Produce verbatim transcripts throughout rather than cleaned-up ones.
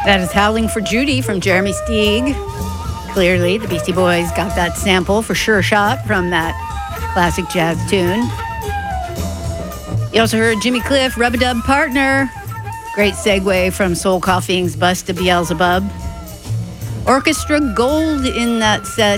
That is Howling for Judy from Jeremy Steig. Clearly, the Beastie Boys got that sample for Sure Shot from that classic jazz tune. You also heard Jimmy Cliff, Rub-a-Dub Partner. Great segue from Soul Coughing's Bust to Beelzebub. Orchestra Gold in that set.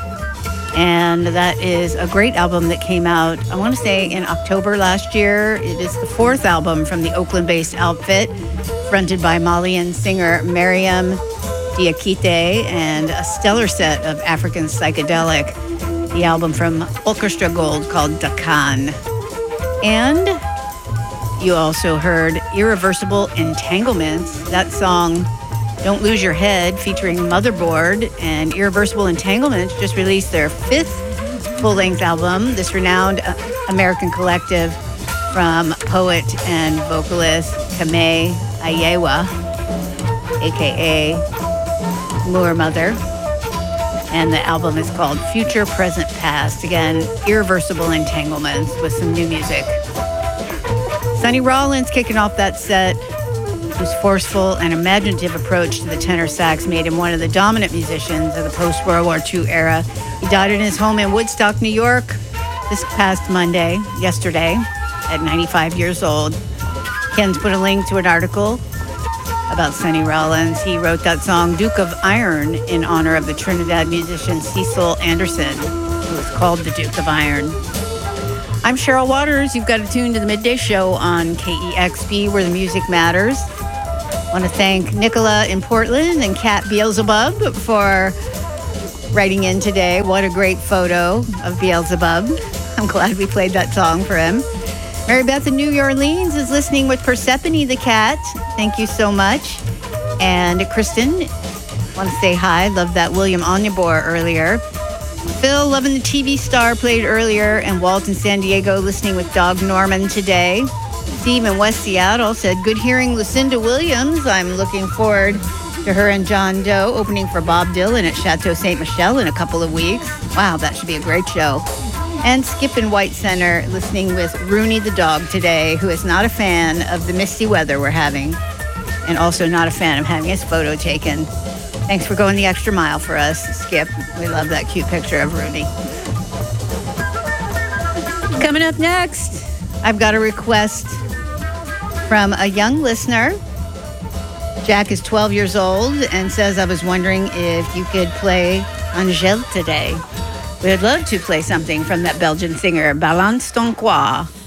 And that is a great album that came out, I want to say, in October last year. It is the fourth album from the Oakland-based outfit, fronted by Malian singer Mariam Diakite, and a stellar set of African psychedelic. The album from Orchestra Gold called Dakan. And you also heard Irreversible Entanglements. That song, Don't Lose Your Head, featuring Motherboard. And Irreversible Entanglements just released their fifth full-length album. This renowned American collective from poet and vocalist Kame Ayewa, a k a. Moor Mother. And the album is called Future, Present, Past. Again, Irreversible Entanglements with some new music. Sonny Rollins kicking off that set, whose forceful and imaginative approach to the tenor sax made him one of the dominant musicians of the post-World War Two era. He died in his home in Woodstock, New York, this past Monday, yesterday, at ninety-five years old. Ken's put a link to an article about Sonny Rollins. He wrote that song, Duke of Iron, in honor of the Trinidad musician Cecil Anderson, who was called the Duke of Iron. I'm Cheryl Waters. You've got to tune to the Midday Show on K E X P, where the music matters. I want to thank Nicola in Portland and Kat Beelzebub for writing in today. What a great photo of Beelzebub. I'm glad we played that song for him. Mary Beth in New Orleans is listening with Persephone the cat. Thank you so much. And Kristen, want to say hi. Love that William Onyebor earlier. Phil, loving the T V star, played earlier. And Walt in San Diego listening with Dog Norman today. Steve in West Seattle said, good hearing Lucinda Williams. I'm looking forward to her and John Doe opening for Bob Dylan at Chateau Saint Michelle in a couple of weeks. Wow, that should be a great show. And Skip in White Center listening with Rooney the dog today, who is not a fan of the misty weather we're having, and also not a fan of having his photo taken. Thanks for going the extra mile for us, Skip. We love that cute picture of Rooney. Coming up next, I've got a request from a young listener. Jack is twelve years old and says, I was wondering if you could play Angèle today. We'd love to play something from that Belgian singer, Balance ton quoi.